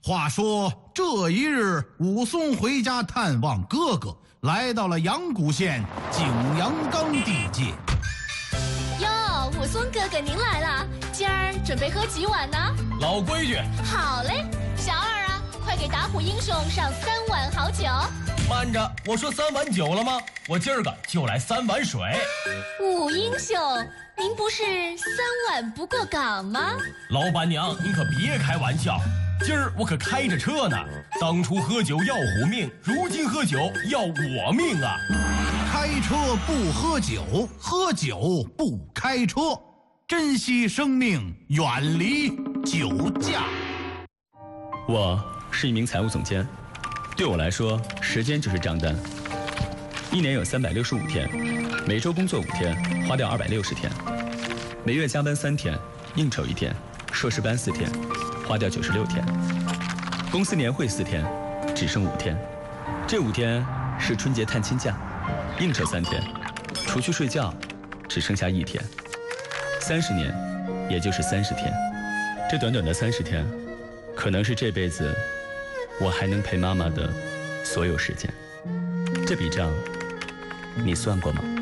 话说这一日，武松回家探望哥哥，来到了阳谷县景阳冈地界。 哟，武松哥哥您来了，今儿准备喝几碗呢？ 老规矩。 好嘞，小二啊，快给打虎英雄上3碗好酒。 慢着，我说3碗酒了吗？我今儿个就来3碗水。 武英雄，您不是3碗不过岗吗？ 老板娘，您可别开玩笑，今儿我可开着车呢。当初喝酒要虎命，如今喝酒要我命啊！ 开车不喝酒，喝酒不开车，珍惜生命，远离酒驾。 我是一名财务总监，对我来说，时间就是账单。一年有365天，每周工作5天，花掉260天；每月加班3天，应酬1天，硕士班4天，花掉96天；公司年会4天，只剩5天。这5天是春节探亲假，应酬3天，除去睡觉，只剩下1天。30年，也就是30天。这短短的30天，可能是这辈子我还能陪妈妈的所有时间。这笔账，你算过吗？